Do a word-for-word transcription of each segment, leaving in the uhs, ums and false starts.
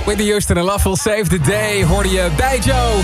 Whitney Houston en Love Will Save the Day hoorde je bij Joe.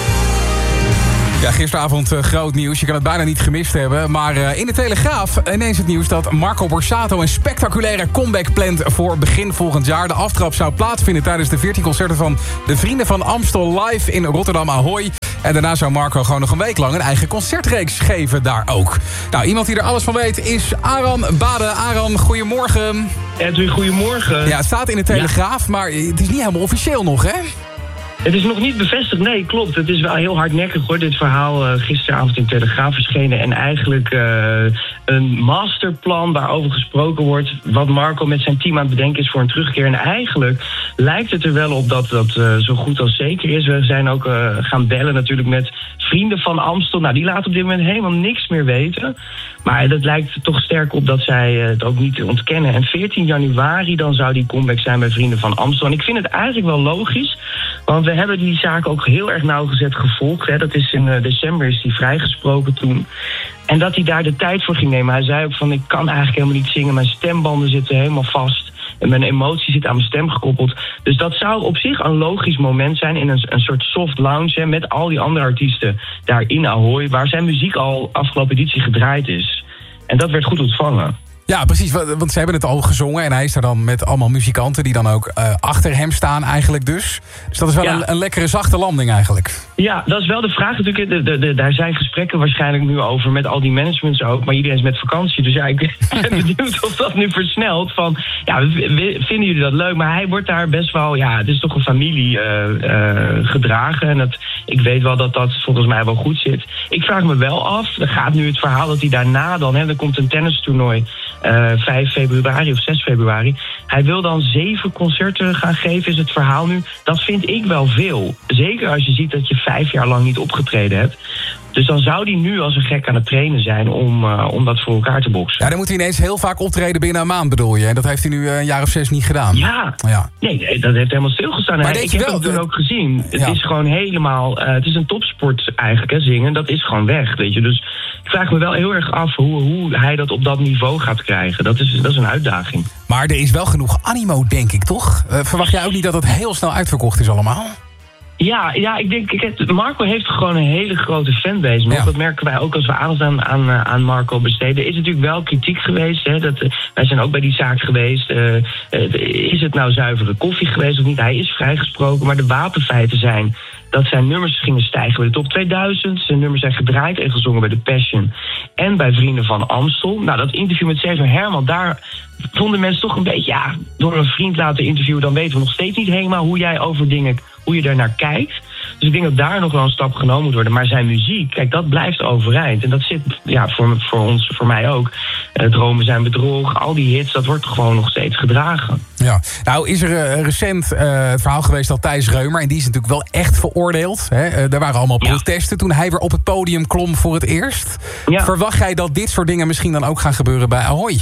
Ja, gisteravond uh, groot nieuws. Je kan het bijna niet gemist hebben. Maar uh, in de Telegraaf ineens het nieuws dat Marco Borsato een spectaculaire comeback plant voor begin volgend jaar. De aftrap zou plaatsvinden tijdens de veertien concerten van de Vrienden van Amstel live in Rotterdam Ahoy. En daarna zou Marco gewoon nog een week lang een eigen concertreeks geven daar ook. Nou, iemand die er alles van weet is Aran Bade. Aran, goedemorgen. Edwin, goedemorgen. Ja, het staat in de Telegraaf, ja. Maar het is niet helemaal officieel nog, hè? Het is nog niet bevestigd, nee, klopt. Het is wel heel hardnekkig, hoor, dit verhaal uh, gisteravond in de Telegraaf verschenen. En eigenlijk uh, een masterplan waarover gesproken wordt wat Marco met zijn team aan het bedenken is voor een terugkeer. En eigenlijk lijkt het er wel op dat dat uh, zo goed als zeker is. We zijn ook uh, gaan bellen natuurlijk met Vrienden van Amstel. Nou, die laten op dit moment helemaal niks meer weten. Maar dat lijkt toch sterk op dat zij uh, het ook niet ontkennen. En veertien januari dan zou die comeback zijn bij Vrienden van Amstel. En ik vind het eigenlijk wel logisch, want we hebben die zaak ook heel erg nauwgezet gevolgd. Hè. Dat is in uh, december is hij vrijgesproken toen. En dat hij daar de tijd voor ging nemen. Hij zei ook van, ik kan eigenlijk helemaal niet zingen. Mijn stembanden zitten helemaal vast. En mijn emotie zit aan mijn stem gekoppeld. Dus dat zou op zich een logisch moment zijn in een, een soort soft lounge, hè, met al die andere artiesten daar in Ahoy, waar zijn muziek al afgelopen editie gedraaid is. En dat werd goed ontvangen. Ja, precies, want ze hebben het al gezongen en hij is daar dan met allemaal muzikanten die dan ook uh, achter hem staan eigenlijk dus. Dus dat is wel ja. een, een lekkere zachte landing eigenlijk. Ja, dat is wel de vraag natuurlijk. De, de, de, daar zijn gesprekken waarschijnlijk nu over met al die managements ook, maar iedereen is met vakantie. Dus ja, ik ben benieuwd of dat nu versnelt van, ja, vinden jullie dat leuk? Maar hij wordt daar best wel, ja, het is toch een familie uh, uh, gedragen. En dat, ik weet wel dat dat volgens mij wel goed zit. Ik vraag me wel af, er gaat nu het verhaal dat hij daarna dan, hè, er komt een tennistoernooi. Uh, vijf februari of zes februari. Hij wil dan zeven concerten gaan geven, is het verhaal nu. Dat vind ik wel veel. Zeker als je ziet dat je vijf jaar lang niet opgetreden hebt. Dus dan zou hij nu als een gek aan het trainen zijn om, uh, om dat voor elkaar te boksen. Ja, dan moet hij ineens heel vaak optreden binnen een maand, bedoel je? En dat heeft hij nu een jaar of zes niet gedaan. Ja, ja. Nee, nee, dat heeft helemaal stilgestaan. Maar ik heb wel, het toen ook gezien. Het ja. is gewoon helemaal, uh, het is een topsport eigenlijk, hè, zingen. Dat is gewoon weg, weet je. Dus ik vraag me wel heel erg af hoe, hoe hij dat op dat niveau gaat krijgen. Dat is, dat is een uitdaging. Maar er is wel genoeg animo, denk ik, toch? Uh, verwacht jij ook niet dat het heel snel uitverkocht is allemaal? Ja, ja, ik denk, ik, Marco heeft gewoon een hele grote fanbase. Ja. Dat merken wij ook als we aandacht aan, aan, aan Marco besteden. Er is natuurlijk wel kritiek geweest. Hè, dat, wij zijn ook bij die zaak geweest. Uh, uh, is het nou zuivere koffie geweest of niet? Hij is vrijgesproken, maar de wapenfeiten zijn dat zijn nummers gingen stijgen bij de top tweeduizend. Zijn nummers zijn gedraaid en gezongen bij de Passion en bij Vrienden van Amstel. Nou, dat interview met Sergio Herman, daar vonden mensen toch een beetje, ja, door een vriend laten interviewen, dan weten we nog steeds niet helemaal hoe jij over dingen, hoe je daarnaar kijkt. Dus ik denk dat daar nog wel een stap genomen moet worden. Maar zijn muziek, kijk, dat blijft overeind. En dat zit, ja, voor, voor ons, voor mij ook. Uh, Dromen zijn bedrog, al die hits, dat wordt gewoon nog steeds gedragen. Ja, nou is er uh, recent uh, het verhaal geweest dat Thijs Reumer, en die is natuurlijk wel echt veroordeeld. Hè? Uh, er waren allemaal protesten ja. toen hij weer op het podium klom voor het eerst. Ja. Verwacht jij dat dit soort dingen misschien dan ook gaan gebeuren bij Ahoy?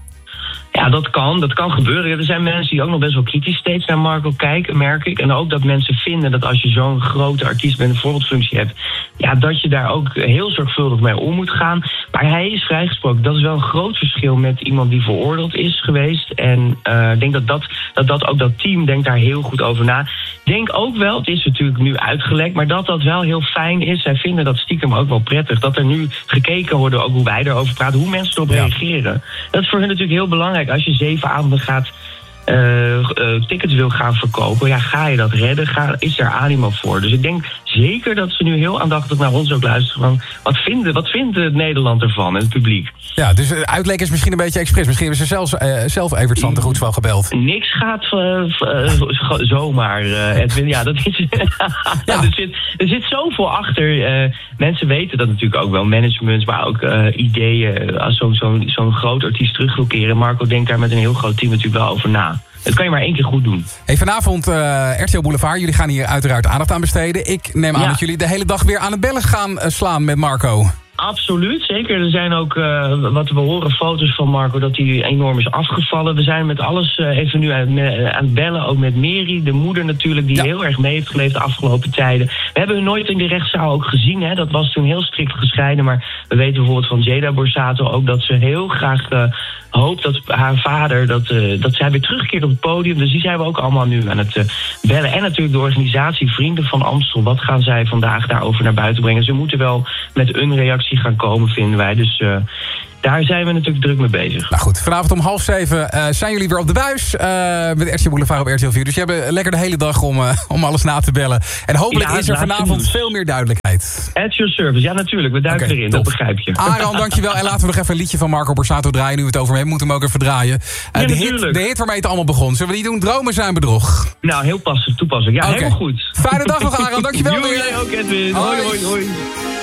Ja, dat kan. Dat kan gebeuren. Er zijn mensen die ook nog best wel kritisch steeds naar Marco kijken, merk ik. En ook dat mensen vinden dat als je zo'n grote artiest met een voorbeeldfunctie hebt, ja, dat je daar ook heel zorgvuldig mee om moet gaan. Maar hij is vrijgesproken. Dat is wel een groot verschil met iemand die veroordeeld is geweest. En uh, ik denk dat dat, dat dat ook dat team denkt daar heel goed over na. Denk ook wel, het is natuurlijk nu uitgelekt, maar dat dat wel heel fijn is. Zij vinden dat stiekem ook wel prettig. Dat er nu gekeken wordt, ook hoe wij erover praten, hoe mensen erop ja. reageren. Dat is voor hen natuurlijk heel belangrijk. Als je zeven avonden gaat uh, uh, tickets wil gaan verkopen, ja, ga je dat redden? Ga, is er animo voor? Dus ik denk zeker dat ze nu heel aandachtig naar ons ook luisteren van wat vinden, wat vindt het Nederland ervan en het publiek? Ja, dus uitlek is misschien een beetje expres. Misschien hebben ze zelfs, uh, zelf Evert Santegoeds wel gebeld. Niks gaat uh, uh, zomaar, uh, Edwin. Ja, dat is. ja. er, zit, er zit zoveel achter. Uh, mensen weten dat natuurlijk ook wel. Managements, maar ook uh, ideeën. Als zo'n zo'n zo'n groot artiest terug wil keren. Marco denkt daar met een heel groot team natuurlijk wel over na. Dat kan je maar één keer goed doen. Hey, vanavond uh, R T L Boulevard. Jullie gaan hier uiteraard aandacht aan besteden. Ik neem aan ja. dat jullie de hele dag weer aan de bellen gaan uh, slaan met Marco. Absoluut, zeker. Er zijn ook, uh, wat we horen, foto's van Marco dat hij enorm is afgevallen. We zijn met alles uh, even nu aan, uh, aan het bellen, ook met Mary, de moeder natuurlijk, die ja. heel erg mee heeft geleefd de afgelopen tijden. We hebben hun nooit in de rechtszaal ook gezien, hè. Dat was toen heel strikt gescheiden, maar we weten bijvoorbeeld van Jada Borsato ook dat ze heel graag uh, hoopt dat haar vader, dat, uh, dat zij weer terugkeert op het podium. Dus die zijn we ook allemaal nu aan het uh, bellen. En natuurlijk de organisatie Vrienden van Amstel. Wat gaan zij vandaag daarover naar buiten brengen? Ze moeten wel met een reactie gaan komen, vinden wij. Dus uh, daar zijn we natuurlijk druk mee bezig. Nou goed, vanavond om half zeven uh, zijn jullie weer op de buis. Uh, met R T L Boulevard op R T L vier. Dus je hebt lekker de hele dag om, uh, om alles na te bellen. En hopelijk ja, is er vanavond nieuws. veel meer duidelijkheid. At your service, ja natuurlijk. We duiken okay, erin, top. Dat begrijp je. Aran, dankjewel. En laten we nog even een liedje van Marco Borsato draaien. Nu we het over hem hebben, moeten we hem ook even draaien. Uh, ja, de, hit, de hit waarmee het allemaal begon. Zullen we die doen? Dromen zijn bedrog. Nou, heel passend, toepasselijk. Ja, okay. Helemaal goed. Fijne dag nog, Aran. Dankjewel. Jullie ook, Edwin. Hoi, hoi, hoi. hoi.